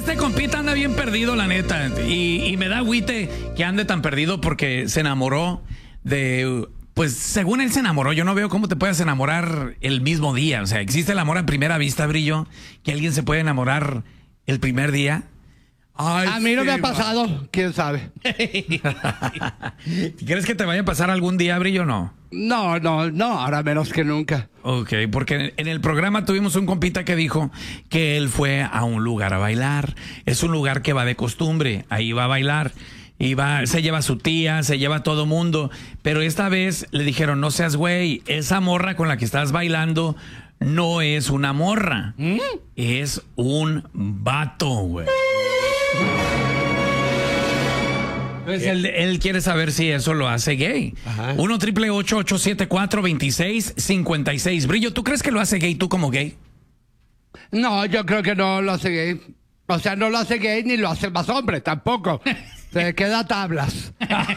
Este compita anda bien perdido, la neta. Y me da agüite que ande tan perdido porque se enamoró de... Pues según él se enamoró, yo no veo cómo te puedes enamorar el mismo día. O sea, ¿existe el amor a primera vista, Brillo? ¿Que alguien se puede enamorar el primer día? Ay, a mí no me ha pasado, quién sabe. ¿Quieres que te vaya a pasar algún día, Brillo, o no? No, ahora menos que nunca. Ok, porque en el programa tuvimos un compita que dijo que él fue a un lugar a bailar. Es un lugar que va de costumbre, ahí va a bailar. Se lleva a su tía, se lleva a todo mundo. Pero esta vez le dijeron, no seas güey, esa morra con la que estás bailando no es una morra. Es un vato, güey. Entonces él quiere saber si eso lo hace gay. 1-888-874-2656. Brillo, ¿tú crees que lo hace gay tú como gay? No, yo creo que no lo hace gay. O sea, no lo hace gay ni lo hace más hombre, tampoco. Se queda tablas.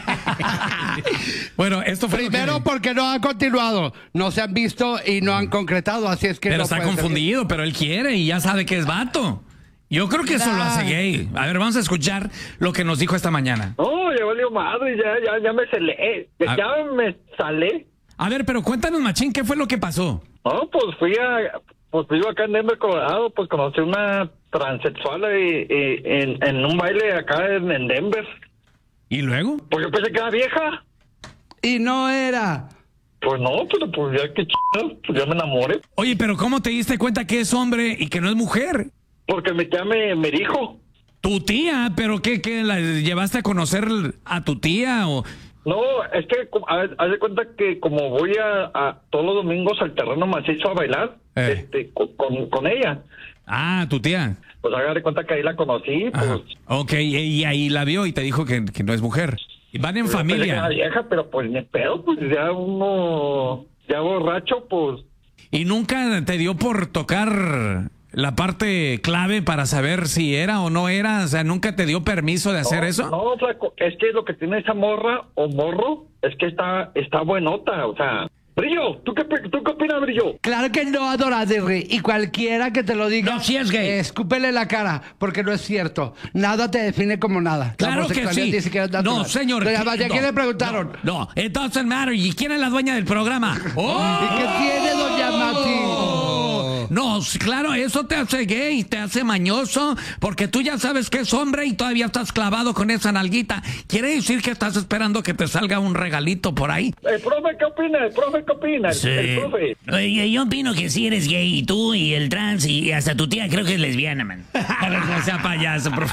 Bueno, esto fue primero porque no han continuado, no se han visto y no han concretado, así es que pero no está confundido, pero él quiere y ya sabe que es vato. Yo creo que eso lo hace gay. A ver, vamos a escuchar lo que nos dijo esta mañana. No, ya valió madre, ya me salé. Ya me salé. A ver, pero cuéntanos, machín, ¿qué fue lo que pasó? No, pues vivo acá en Denver, Colorado, pues conocí una transexual en un baile acá en Denver. ¿Y luego? Pues yo pensé que era vieja. Y no era. Pues no, pero pues ya que pues ya me enamoré. Oye, pero ¿cómo te diste cuenta que es hombre y que no es mujer? Porque mi tía me dijo. ¿Tu tía? ¿Pero qué la llevaste a conocer a tu tía o...? No, es que haz de cuenta que como voy a todos los domingos al terreno macizo a bailar, con ella. Ah, tu tía. Pues haga de cuenta que ahí la conocí, pues. Ok, y ahí la vio y te dijo que no es mujer. Y van en familia. Era vieja, pero pues ni pedo, pues ya uno, ya borracho, pues. ¿Y nunca te dio por tocar la parte clave para saber si era o no era? O sea, ¿nunca te dio permiso de hacer eso? No, flaco, es que lo que tiene esa morra o morro es que está buenota, o sea. Brillo, ¿tú qué opinas, Brillo? Claro que no, Adoradre, y cualquiera que te lo diga, no, sí es gay. Escúpele la cara, porque no es cierto. Nada te define como nada. Claro que sí. No, señor. ¿A quién le preguntaron? No, it doesn't matter. ¿Y quién es la dueña del programa? ¿Y qué tiene, doña Mati? No, claro, eso te hace gay, te hace mañoso, porque tú ya sabes que es hombre y todavía estás clavado con esa nalguita. ¿Quiere decir que estás esperando que te salga un regalito por ahí? ¿El profe qué opina? Sí. El profe. Oye, yo opino que si eres gay, y tú y el trans y hasta tu tía creo que es lesbiana, man. A ver, no sea payaso, profe.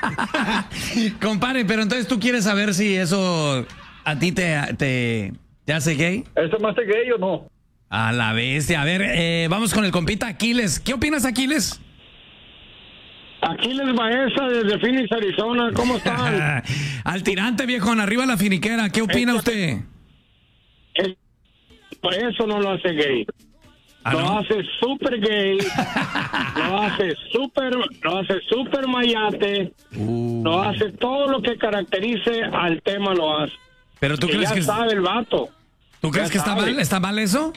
Compadre, pero entonces tú quieres saber si eso a ti te hace gay. ¿Eso me hace gay o no? A la bestia. A ver, vamos con el compita Aquiles. ¿Qué opinas, Aquiles? Aquiles Baeza desde Phoenix, Arizona. ¿Cómo están? Al tirante, viejón. Arriba la finiquera. ¿Qué opina usted? Por eso no lo hace gay. Lo hace súper gay. Lo hace súper mayate. Lo hace todo lo que caracterice al tema, lo hace. Pero tú crees que sabe el vato. ¿Tú crees que está mal? ¿Está mal eso?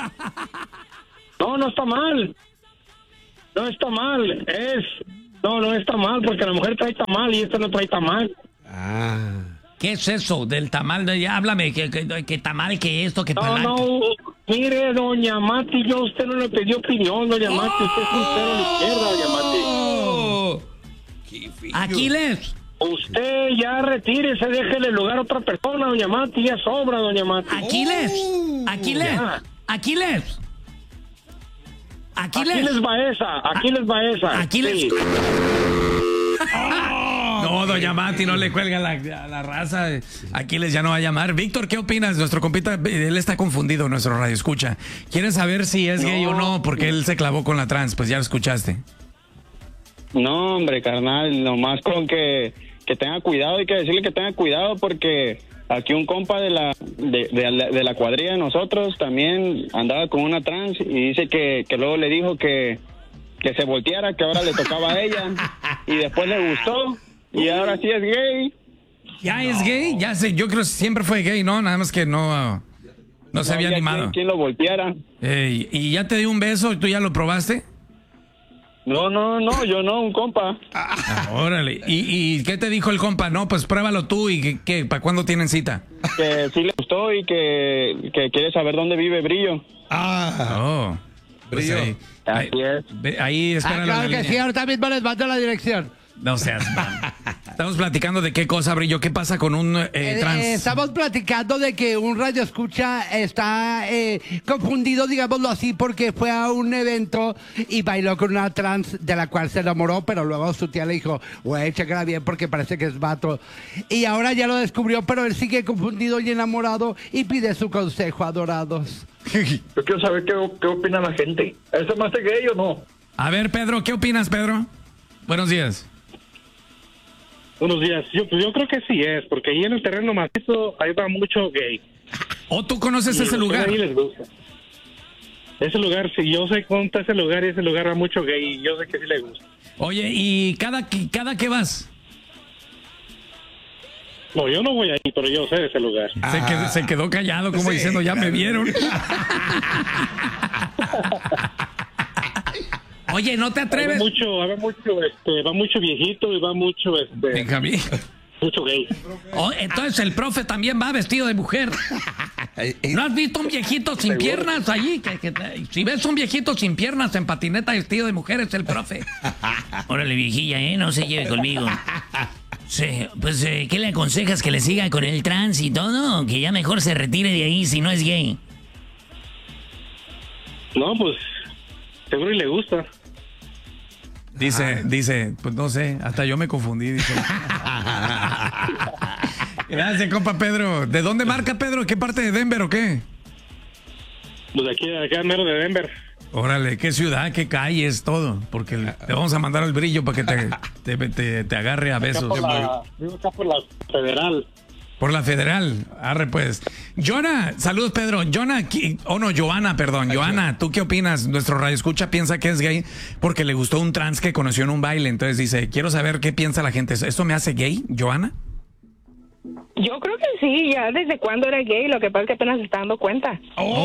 No está mal. No está mal. No está mal, porque la mujer trae tamal y este no trae tamal. ¿Qué es eso del tamal? Ya háblame, que tamal, que esto, que palanca. No, mire, doña Mati, yo a usted no le pedí opinión, doña Mati. Usted es un cero a la izquierda, doña Mati. Aquiles. Usted ya retírese, déjele lugar a otra persona, doña Mati, ya sobra, doña Mati. Aquiles Baeza. Sí. No, doña Mati, no le cuelga la raza. Aquiles ya no va a llamar. Víctor, ¿qué opinas? Nuestro compita, él está confundido, nuestro radio escucha. ¿Quiere saber si es gay o no? Porque él se clavó con la trans, pues ya lo escuchaste. No, hombre, carnal, nomás con que tenga cuidado, hay que decirle que tenga cuidado porque aquí un compa de la cuadrilla de nosotros también andaba con una trans y dice que luego le dijo que se volteara, que ahora le tocaba a ella y después le gustó y ahora sí es gay. ¿Ya es gay? Ya sé, yo creo que siempre fue gay, ¿no? Nada más que no se había animado. ¿Quién lo volteara? ¿Y ya te dio un beso y tú ya lo probaste? No, yo no, un compa. Órale. ¿Y qué te dijo el compa? No, pues pruébalo tú y ¿qué? ¿Para cuándo tienen cita? Que sí le gustó y que quiere saber dónde vive Brillo. Oh. Pues Brillo. Así es. ahí espera Claro la que línea. sí, ahorita mismo les mando la dirección. No seas mal. Estamos platicando de qué cosa, Brillo. ¿Qué pasa con un trans? Estamos platicando de que un radioescucha está confundido, digámoslo así, porque fue a un evento y bailó con una trans de la cual se enamoró, pero luego su tía le dijo, güey, chécala bien porque parece que es vato. Y ahora ya lo descubrió, pero él sigue confundido y enamorado y pide su consejo, adorados. Yo quiero saber qué opina la gente. ¿Eso me hace gay o no? A ver, Pedro, ¿qué opinas, Pedro? Buenos días. Buenos días. Yo creo que sí es, porque ahí en el terreno macizo ahí va mucho gay. ¿O tú conoces ese lugar? Ahí les gusta. Ese lugar, sí, yo sé cómo está ese lugar y ese lugar va mucho gay y yo sé que sí le gusta. Oye, ¿y cada que vas? No, yo no voy ahí, pero yo sé de ese lugar. Se quedó callado como Sí, diciendo, ya claro. me vieron. Oye, ¿no te atreves? Va mucho viejito y va mucho, Benjamín. mucho gay. Oh, entonces el profe también va vestido de mujer. ¿No has visto un viejito sin piernas allí? Si ves un viejito sin piernas en patineta vestido de mujer, es el profe. Órale, viejilla, no se lleve conmigo. Sí, pues, ¿qué le aconsejas? ¿Que le siga con el trans y todo? ¿Que ya mejor se retire de ahí si no es gay? No, pues, seguro y le gusta. Dice, pues no sé, hasta yo me confundí. Dice. Gracias, compa Pedro. ¿De dónde marca, Pedro? ¿Qué parte de Denver o qué? Pues acá mero de Denver. Órale, ¿qué ciudad, qué calles, todo? Porque te vamos a mandar al Brillo para que te agarre a besos. Vivo acá por la Federal. Por la Federal. Arre, pues. Jonah, saludos, Pedro. Joana, perdón. Joana, ¿tú qué opinas? Nuestro radioescucha piensa que es gay porque le gustó un trans que conoció en un baile. Entonces dice, quiero saber qué piensa la gente. ¿Esto me hace gay, Joana? Yo creo que sí, ya desde cuándo era gay, lo que pasa es que apenas se está dando cuenta.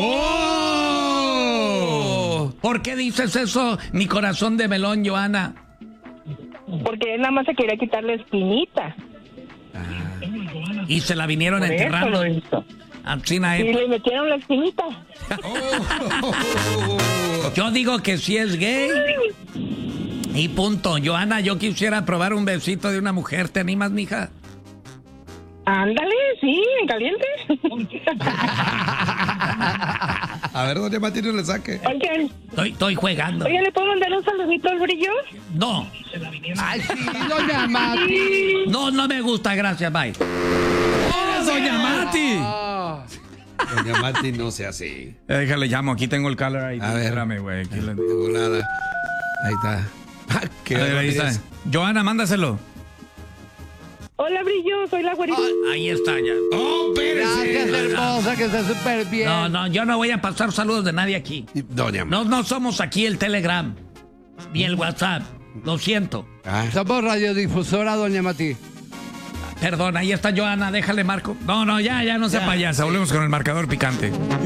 ¡Oh! ¿Por qué dices eso, mi corazón de melón, Joana? Porque él nada más se quería quitar la espinita. Y se la vinieron Por eso enterrando. lo hizo. Ancina, Y le metieron la espinita. Yo digo que sí es gay. Y punto. Joana, yo quisiera probar un besito de una mujer. ¿Te animas, mija? Ándale, sí, en caliente. A ver, doña Mati, no le saque. Oigan, Estoy jugando. oigan, ¿le puedo mandar un saludito al Brillo? No, Ay, sí, doña Mati. no me gusta. Gracias, bye. ¡Oh, doña Mati! Doña Mati, no sea así. Déjale, llamo. Aquí tengo el caller ID. A ver. Espérame, güey. Aquí lo- De volada. Ahí está. A ver, ahí está. Joana, mándaselo. Hola, Brillo, soy la güerita. Ahí está, ya. ¡Oh, Gracias, espérese! hermosa, que está súper bien. No, yo no voy a pasar saludos de nadie aquí. Doña Mati. No somos aquí el Telegram. Ni el WhatsApp. Lo siento. Somos radiodifusora, doña Mati. Perdón, ahí está Joana. Déjale, Marco. No, ya no sea payasa. Volvemos con el marcador picante.